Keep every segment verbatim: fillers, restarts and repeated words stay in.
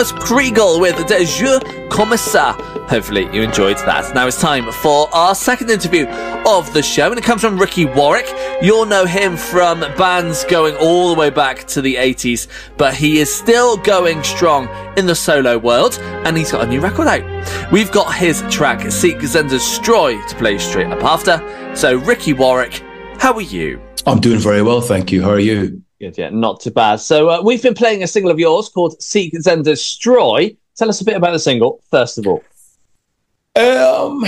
was Kriegel with De Je Comme Ça. Hopefully you enjoyed that. Now it's time for our second interview of the show, and it comes from Ricky Warwick. You'll know him from bands going all the way back to the eighties, but he is still going strong in the solo world, and he's got a new record out. We've got his track Seek Zender's Stroy to play straight up after. So Ricky Warwick, how are you? I'm doing very well, thank you. How are you? Good, yeah, not too bad. So uh, we've been playing a single of yours called Seek Zender's Stroy. Tell us a bit about the single, first of all. Um,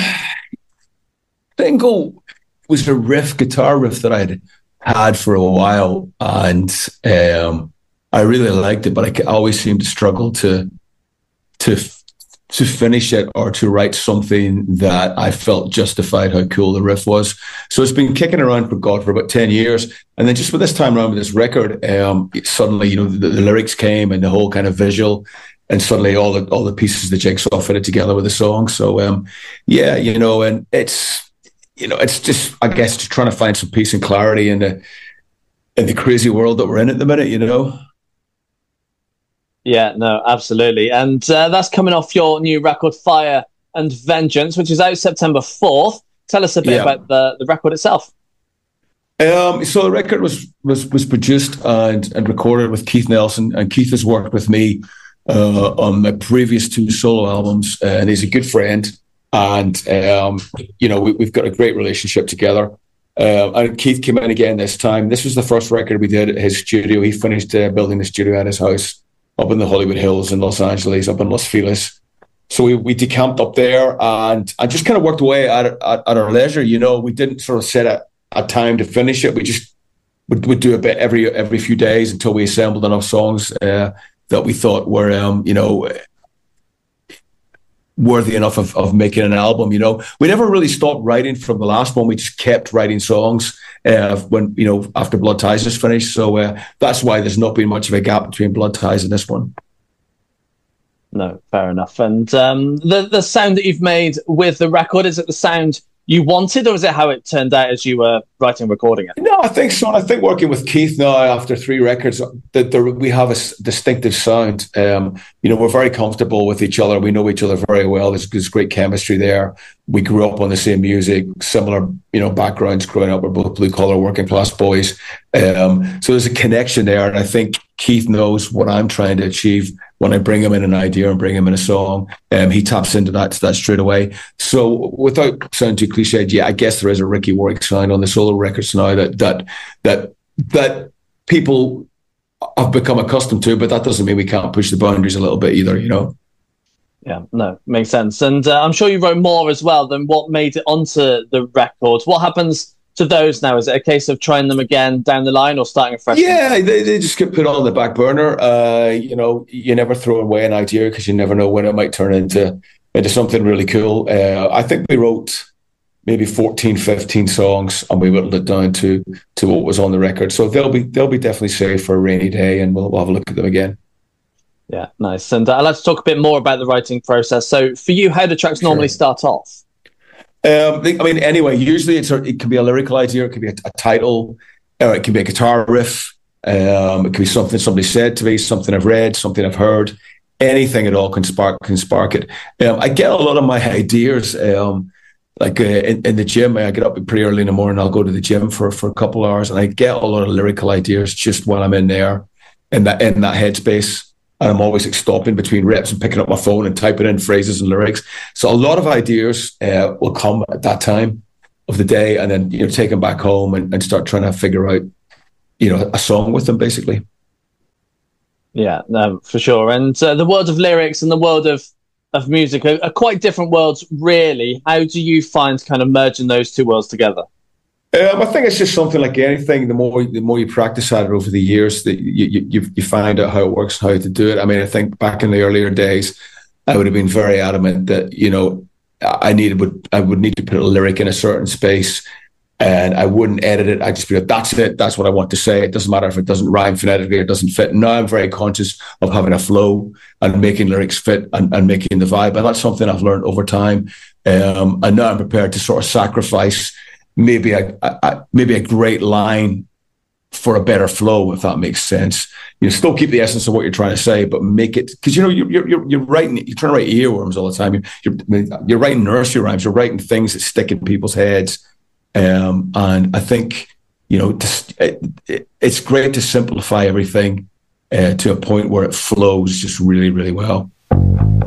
single was a riff, guitar riff that I'd had for a while, and um, I really liked it, but I always seemed to struggle to to to finish it or to write something that I felt justified how cool the riff was. So it's been kicking around for God for about ten years. And then just with this time around with this record, um, it suddenly, you know, the, the lyrics came and the whole kind of visual, and suddenly all the all the pieces of the jigsaw fitted together with the song. So um, yeah, you know, and it's, you know, it's just, I guess, just trying to find some peace and clarity in the in the crazy world that we're in at the minute, you know. Yeah, no, absolutely. And uh, that's coming off your new record, Fire and Vengeance, which is out September fourth. Tell us a bit yeah. about the, the record itself. Um, so the record was was was produced and, and recorded with Keith Nelson, and Keith has worked with me uh, on my previous two solo albums, uh, and he's a good friend. And, um, you know, we, we've got a great relationship together. Uh, and Keith came in again this time. This was the first record we did at his studio. He finished uh, building the studio at his house up in the Hollywood Hills in Los Angeles, up in Los Feliz. So we, we decamped up there and I just kind of worked away at, at, at our leisure. You know, we didn't sort of set a, a time to finish it. We just would, would do a bit every every few days until we assembled enough songs uh, that we thought were, um, you know, worthy enough of, of making an album. You know, we never really stopped writing from the last one. We just kept writing songs uh, when, you know, after Blood Ties is finished. So uh, that's why there's not been much of a gap between Blood Ties and this one. No, fair enough. And um, the the sound that you've made with the record, is it the sound you wanted, or is it how it turned out as you were writing and recording it? No, I think so. And I think working with Keith now after three records, that there, we have a distinctive sound. Um, you know, we're very comfortable with each other. We know each other very well. There's, there's great chemistry there. We grew up on the same music, similar, you know, backgrounds growing up. We're both blue collar working class boys. Um, so there's a connection there. And I think Keith knows what I'm trying to achieve when I bring him in an idea and bring him in a song. Um, he taps into that, that straight away. So without sounding too cliched, yeah, I guess there is a Ricky Warwick sound on the solo records now that that that that people have become accustomed to, but that doesn't mean we can't push the boundaries a little bit either, you know? Yeah, no, makes sense. And uh, I'm sure you wrote more as well than what made it onto the record. What happens to those now? Is it a case of trying them again down the line or starting afresh? Yeah, they, they just get put on the back burner. Uh, you know, you never throw away an idea because you never know when it might turn into into something really cool. Uh, I think we wrote maybe fourteen, fifteen songs and we whittled it down to to what was on the record. So they'll be they'll be definitely safe for a rainy day, and we'll, we'll have a look at them again. Yeah, nice. And uh, I'd like to talk a bit more about the writing process. So for you, how do tracks sure. normally start off? Um, I mean, anyway, usually it's a, it can be a lyrical idea, it can be a, a title, or it can be a guitar riff. Um, it can be something somebody said to me, something I've read, something I've heard. Anything at all can spark can spark it. Um, I get a lot of my ideas, um, like uh, in, in the gym. I get up pretty early in the morning. I'll go to the gym for for a couple of hours, and I get a lot of lyrical ideas just while I'm in there, in that in that headspace. And I'm always like stopping between reps and picking up my phone and typing in phrases and lyrics. So a lot of ideas uh, will come at that time of the day, and then, you know, take them back home and, and start trying to figure out, you know, a song with them, basically. Yeah, no, for sure. And uh, the world of lyrics and the world of, of music are, are quite different worlds, really. How do you find kind of merging those two worlds together? Um, I think it's just something like anything. The more the more you practice at it over the years, that you, you you find out how it works, how to do it. I mean, I think back in the earlier days, I would have been very adamant that, you know, I needed would I would need to put a lyric in a certain space, and I wouldn't edit it. I'd just be like, that's it. That's what I want to say. It doesn't matter if it doesn't rhyme phonetically or it doesn't fit. Now I'm very conscious of having a flow and making lyrics fit and, and making the vibe, and that's something I've learned over time. Um, and now I'm prepared to sort of sacrifice maybe a, a maybe a great line for a better flow, if that makes sense. You still keep the essence of what you're trying to say, but make it, because you know you're you're you're writing, you're trying to write earworms all the time. You're you're, you're writing nursery rhymes. You're writing things that stick in people's heads, um, and I think you know just, it, it, it's great to simplify everything uh, to a point where it flows just really really well.